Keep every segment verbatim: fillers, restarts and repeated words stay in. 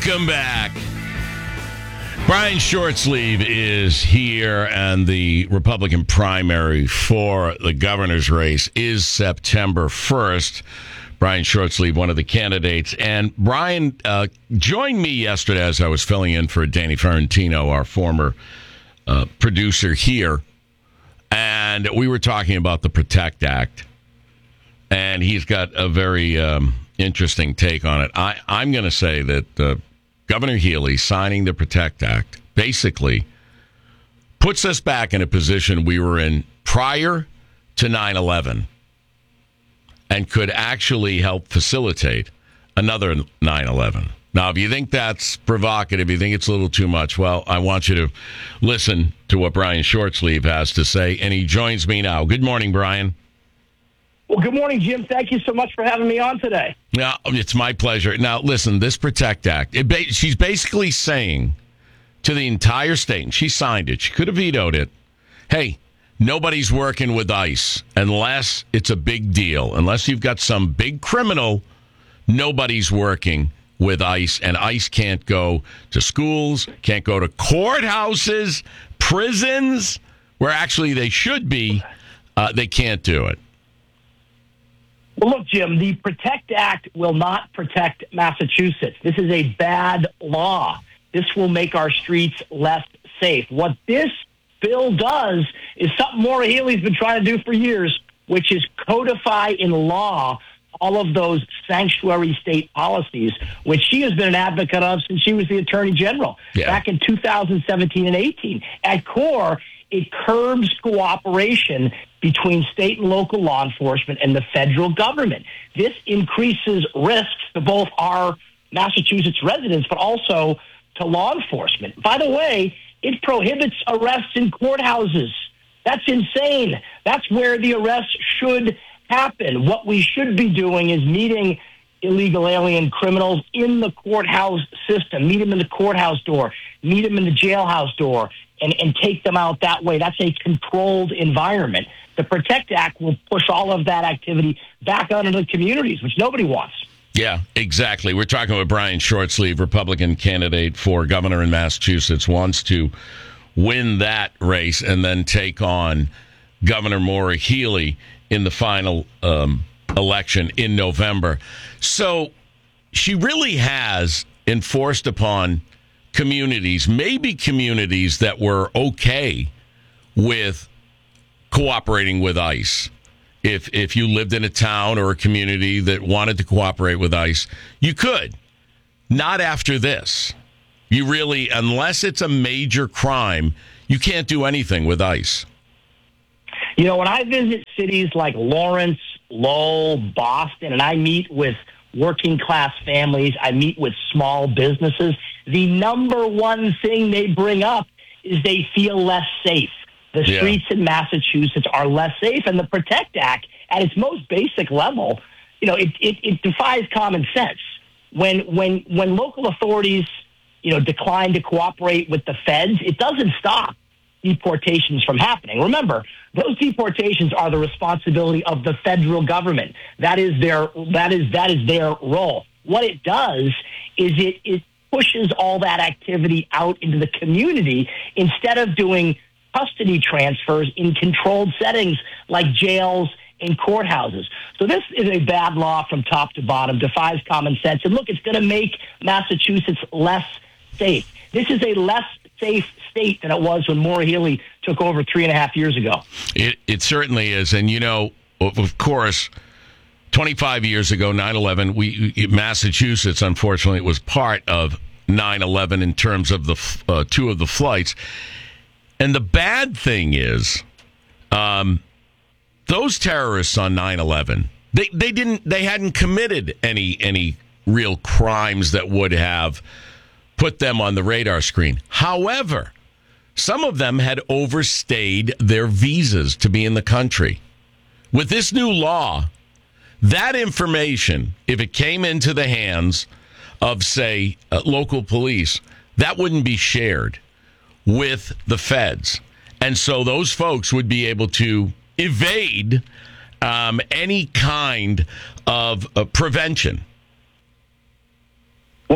Welcome back. Brian Shortsleeve is here, and the Republican primary for the governor's race is September first. Brian Shortsleeve, one of the candidates. And Brian uh, joined me yesterday as I was filling in for Danny Ferrantino, our former uh, producer here. And we were talking about the PROTECT Act. And he's got a very um, interesting take on it. I, I'm going to say that uh, Governor Healy signing the PROTECT Act basically puts us back in a position we were in prior to nine eleven and could actually help facilitate another nine eleven. Now, if you think that's provocative, you think it's a little too much, well, I want you to listen to what Brian Shortsleeve has to say, and he joins me now. Good morning, Brian. Well, good morning, Jim. Thank you so much for having me on today. Yeah, it's my pleasure. Now, listen, this PROTECT Act, it ba- she's basically saying to the entire state, and she signed it, she could have vetoed it, hey, nobody's working with ICE unless it's a big deal. Unless you've got some big criminal, nobody's working with ICE, and ICE can't go to schools, can't go to courthouses, prisons, where actually they should be. Uh, they can't do it. Well, look, Jim, the PROTECT Act will not protect Massachusetts. This is a bad law. This will make our streets less safe. What this bill does is something Maura Healey's been trying to do for years, which is codify in law all of those sanctuary state policies, which she has been an advocate of since she was the Attorney General yeah. back in two thousand seventeen and eighteen. At core, it curbs cooperation between state and local law enforcement and the federal government. This increases risks to both our Massachusetts residents, but also to law enforcement. By the way, it prohibits arrests in courthouses. That's insane. That's where the arrest should happen. What we should be doing is meeting illegal alien criminals in the courthouse system, meet them in the courthouse door, meet them in the jailhouse door, and, and take them out that way. That's a controlled environment. The PROTECT Act will push all of that activity back out into the communities, which nobody wants. Yeah, exactly. We're talking with Brian Shortsleeve, Republican candidate for governor in Massachusetts, wants to win that race and then take on Governor Maura Healey in the final um, election in November. So she really has enforced upon communities, maybe communities that were okay with cooperating with ICE. If if you lived in a town or a community that wanted to cooperate with ICE, you could. Not after this. You really, unless it's a major crime, you can't do anything with ICE. You know, when I visit cities like Lawrence, Lowell, Boston, and I meet with working class families, I meet with small businesses, the number one thing they bring up is they feel less safe. The Yeah. streets in Massachusetts are less safe, and the PROTECT Act, at its most basic level, you know, it, it, it defies common sense. When when when local authorities, you know, decline to cooperate with the feds, it doesn't stop deportations from happening. Remember, those deportations are the responsibility of the federal government. That is their that is that is their role. What it does is it it pushes all that activity out into the community instead of doing custody transfers in controlled settings like jails and courthouses. So this is a bad law from top to bottom, defies common sense. And look, it's going to make Massachusetts less safe. This is a less safe state than it was when Maura Healey took over three and a half years ago. It, it certainly is. And, you know, of course, twenty-five years ago, nine eleven, we, Massachusetts, unfortunately, was part of nine eleven in terms of the uh, two of the flights. And the bad thing is, um, those terrorists on nine eleven, they, they didn't, they hadn't committed any any real crimes that would have put them on the radar screen. However, some of them had overstayed their visas to be in the country. With this new law, that information, if it came into the hands of, say, uh, local police, that wouldn't be shared with the feds. And so those folks would be able to evade um, any kind of uh, prevention. Well,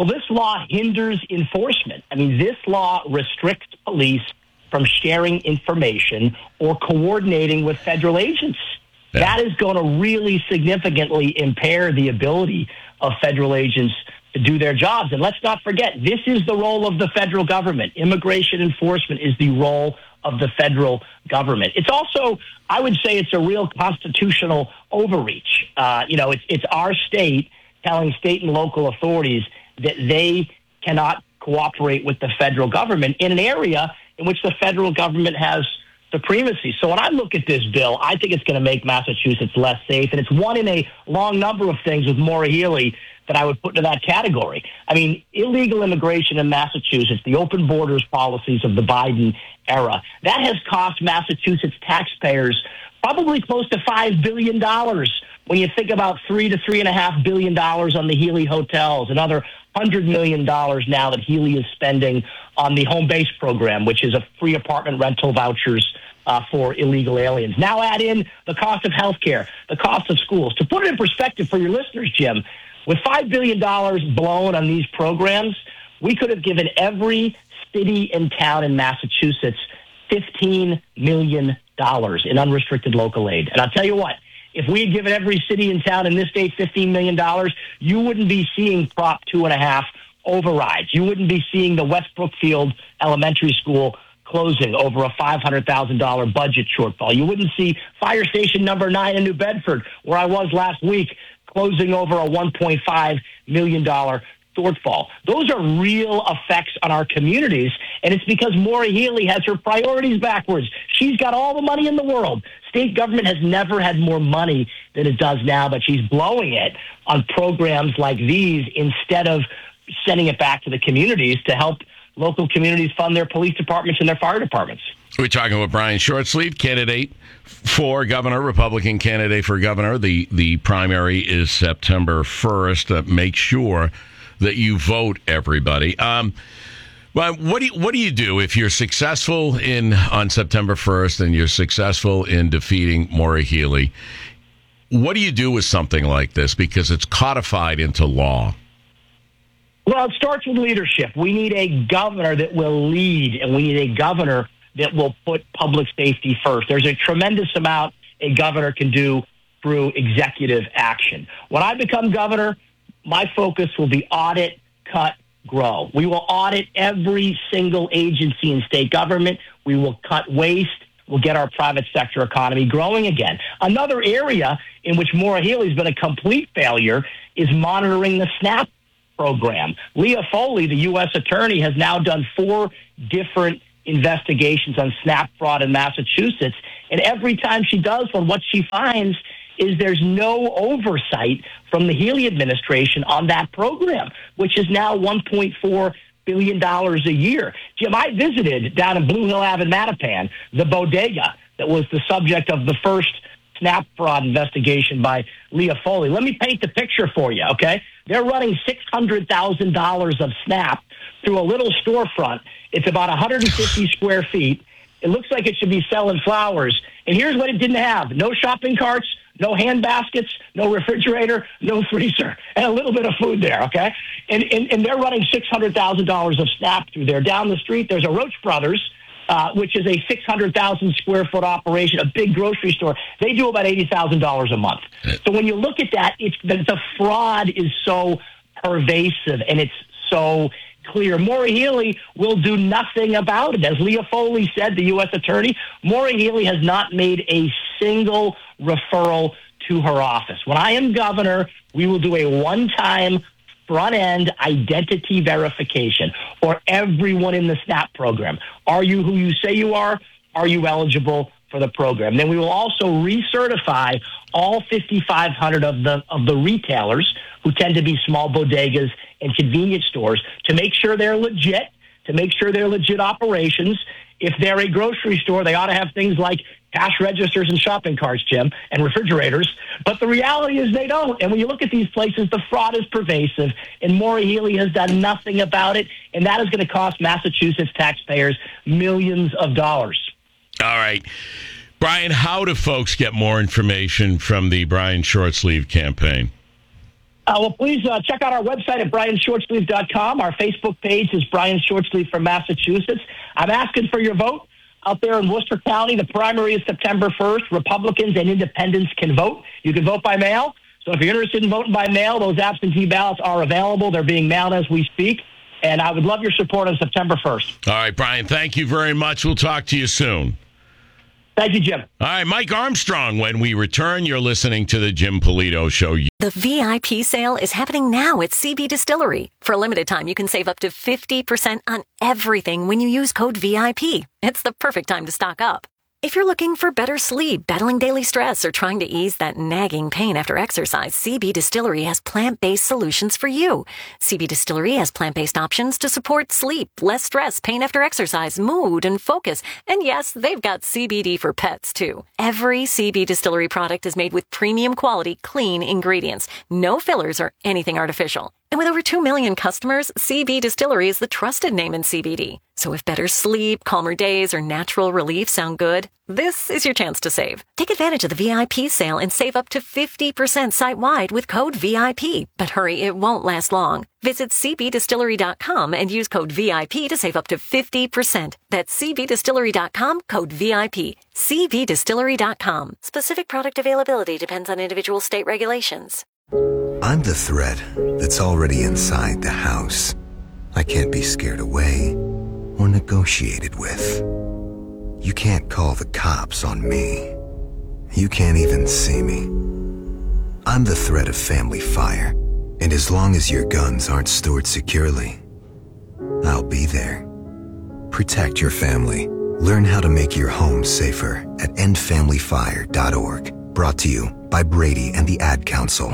Well, this law hinders enforcement. I mean, this law restricts police from sharing information or coordinating with federal agents. Yeah. That is going to really significantly impair the ability of federal agents to do their jobs. And let's not forget, this is the role of the federal government. Immigration enforcement is the role of the federal government. It's also, I would say, it's a real constitutional overreach. Uh, you know, it's it's our state telling state and local authorities that they cannot cooperate with the federal government in an area in which the federal government has supremacy. So when I look at this bill, I think it's going to make Massachusetts less safe. And it's one in a long number of things with Maura Healey that I would put into that category. I mean, illegal immigration in Massachusetts, the open borders policies of the Biden era, that has cost Massachusetts taxpayers probably close to five billion dollars. When you think about three to three and a half billion dollars on the Healey hotels, another hundred million dollars now that Healey is spending on the home base program, which is a free apartment rental vouchers uh, for illegal aliens. Now add in the cost of health care, the cost of schools. To put it in perspective for your listeners, Jim, with five billion dollars blown on these programs, we could have given every city and town in Massachusetts fifteen million dollars in unrestricted local aid. And I'll tell you what, if we had given every city and town in this state fifteen million dollars, you wouldn't be seeing Prop two and a half overrides. You wouldn't be seeing the West Brookfield Elementary School closing over a five hundred thousand dollars budget shortfall. You wouldn't see Fire Station number nine in New Bedford, where I was last week, closing over a one point five million dollars shortfall. Those are real effects on our communities, and it's because Maura Healey has her priorities backwards. She's got all the money in the world. State government has never had more money than it does now, but she's blowing it on programs like these instead of sending it back to the communities to help local communities fund their police departments and their fire departments. We're talking with Brian Shortsleeve, candidate for governor, Republican candidate for governor. The the primary is September first. Uh, make sure that you vote, everybody. Um, well, what do you, what do you do if you're successful in on September first and you're successful in defeating Maura Healey? What do you do with something like this? Because it's codified into law. Well, it starts with leadership. We need a governor that will lead, and we need a governor that will put public safety first. There's a tremendous amount a governor can do through executive action. When I become governor, my focus will be audit, cut, grow. We will audit every single agency in state government. We will cut waste. We'll get our private sector economy growing again. Another area in which Maura Healey's been a complete failure is monitoring the SNAP program. Leah Foley, the U S attorney, has now done four different investigations on SNAP fraud in Massachusetts. And every time she does one, what she finds is there's no oversight from the Healey administration on that program, which is now one point four billion dollars a year. Jim, I visited down in Blue Hill Ave in Mattapan, the bodega that was the subject of the first SNAP fraud investigation by Leah Foley. Let me paint the picture for you, okay? They're running six hundred thousand dollars of SNAP through a little storefront. It's about one hundred fifty square feet. It looks like it should be selling flowers. And here's what it didn't have. No shopping carts, no hand baskets, no refrigerator, no freezer, and a little bit of food there, okay? And and, and they're running six hundred thousand dollars of SNAP through there. Down the street, there's a Roach Brothers, uh, which is a six hundred thousand square foot operation, a big grocery store. They do about eighty thousand dollars a month. So when you look at that, it's the, the fraud is so pervasive and it's so clear. Maura Healey will do nothing about it. As Leah Foley said, the U S attorney, Maura Healey has not made a single referral to her office. When I am governor, we will do a one-time front-end identity verification for everyone in the SNAP program. Are you who you say you are? Are you eligible for the program? Then we will also recertify all fifty-five hundred of the of the retailers who tend to be small bodegas and convenience stores to make sure they're legit, to make sure they're legit operations. If they're a grocery store, they ought to have things like cash registers and shopping carts, Jim, and refrigerators. But the reality is they don't. And when you look at these places, the fraud is pervasive, and Maura Healey has done nothing about it, and that is going to cost Massachusetts taxpayers millions of dollars. All right. Brian, how do folks get more information from the Brian Shortsleeve campaign? Uh, well, please uh, check out our website at brian shortsleeve dot com. Our Facebook page is Brian Shortsleeve from Massachusetts. I'm asking for your vote out there in Worcester County. The primary is September first. Republicans and independents can vote. You can vote by mail. So if you're interested in voting by mail, those absentee ballots are available. They're being mailed as we speak. And I would love your support on September first. All right, Brian, thank you very much. We'll talk to you soon. Thank you, Jim. All right, Mike Armstrong, when we return, you're listening to the Jim Polito Show. The V I P sale is happening now at C B Distillery. For a limited time, you can save up to fifty percent on everything when you use code V I P. It's the perfect time to stock up. If you're looking for better sleep, battling daily stress, or trying to ease that nagging pain after exercise, C B Distillery has plant-based solutions for you. C B Distillery has plant-based options to support sleep, less stress, pain after exercise, mood, and focus. And yes, they've got C B D for pets, too. Every C B Distillery product is made with premium quality, clean ingredients. No fillers or anything artificial. And with over two million customers, C B Distillery is the trusted name in C B D. So if better sleep, calmer days, or natural relief sound good, this is your chance to save. Take advantage of the V I P sale and save up to fifty percent site-wide with code V I P. But hurry, it won't last long. Visit c b distillery dot com and use code V I P to save up to fifty percent. That's c b distillery dot com, code V I P. c b distillery dot com. Specific product availability depends on individual state regulations. I'm the threat that's already inside the house. I can't be scared away or negotiated with. You can't call the cops on me. You can't even see me. I'm the threat of family fire, and as long as your guns aren't stored securely, I'll be there. Protect your family. Learn how to make your home safer at end family fire dot org. Brought to you by Brady and the Ad Council.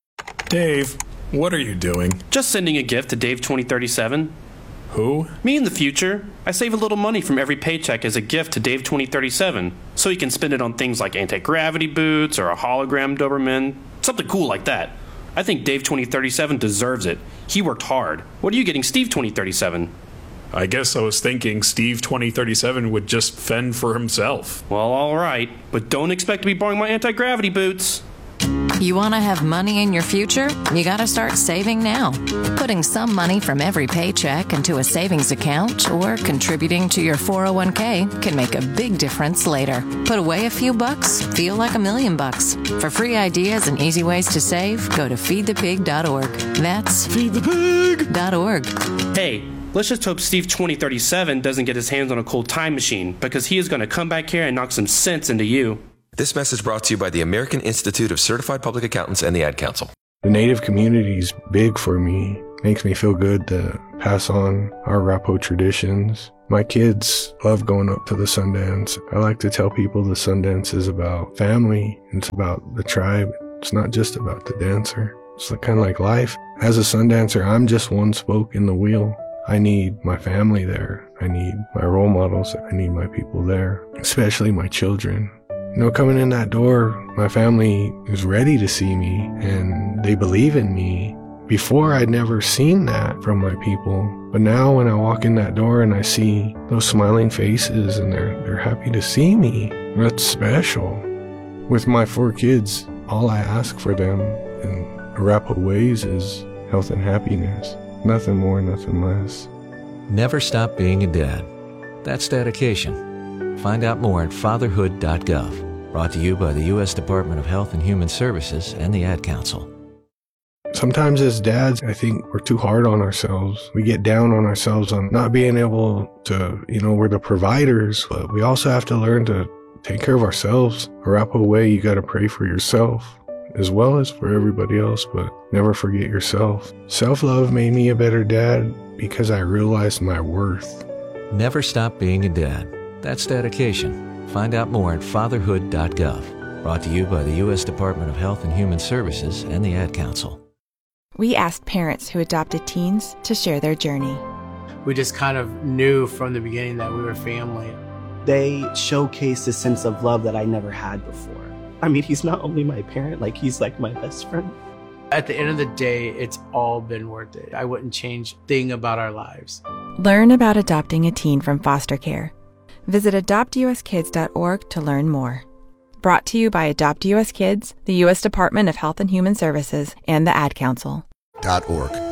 Dave, what are you doing? Just sending a gift to Dave twenty thirty-seven. Who? Me in the future. I save a little money from every paycheck as a gift to Dave twenty thirty-seven, so he can spend it on things like anti-gravity boots or a hologram Doberman, something cool like that. I think Dave twenty thirty-seven deserves it. He worked hard. What are you getting Steve twenty thirty-seven? I guess I was thinking Steve twenty thirty-seven would just fend for himself. Well, all right, but don't expect to be borrowing my anti-gravity boots. You want to have money in your future? You got to start saving now. Putting some money from every paycheck into a savings account or contributing to your four oh one k can make a big difference later. Put away a few bucks, feel like a million bucks. For free ideas and easy ways to save, go to feed the pig dot org. That's feed the pig dot org. Hey, let's just hope Steve twenty thirty-seven doesn't get his hands on a cool time machine, because he is going to come back here and knock some sense into you. This message brought to you by the American Institute of Certified Public Accountants and the Ad Council. The Native community is big for me. Makes me feel good to pass on our Arapaho traditions. My kids love going up to the Sundance. I like to tell people the Sundance is about family. It's about the tribe. It's not just about the dancer. It's kind of like life. As a Sundancer, I'm just one spoke in the wheel. I need my family there. I need my role models. I need my people there, especially my children. You know, coming in that door, my family is ready to see me and they believe in me. Before, I'd never seen that from my people. But now when I walk in that door and I see those smiling faces and they're, they're happy to see me, that's special. With my four kids, all I ask for them in Arapaho ways is health and happiness. Nothing more, nothing less. Never stop being a dad. That's dedication. Find out more at fatherhood dot gov. Brought to you by the U S Department of Health and Human Services and the Ad Council. Sometimes as dads, I think we're too hard on ourselves. We get down on ourselves on not being able to, you know, we're the providers, but we also have to learn to take care of ourselves. Arapaho way, you got to pray for yourself as well as for everybody else, but never forget yourself. Self-love made me a better dad because I realized my worth. Never stop being a dad. That's dedication. Find out more at fatherhood dot gov. Brought to you by the U S Department of Health and Human Services and the Ad Council. We asked parents who adopted teens to share their journey. We just kind of knew from the beginning that we were family. They showcased a sense of love that I never had before. I mean, he's not only my parent, like he's like my best friend. At the end of the day, it's all been worth it. I wouldn't change a thing about our lives. Learn about adopting a teen from foster care. Visit adopt u s kids dot org to learn more. Brought to you by Adopt U S Kids, the U S Department of Health and Human Services, and the Ad Council. .org.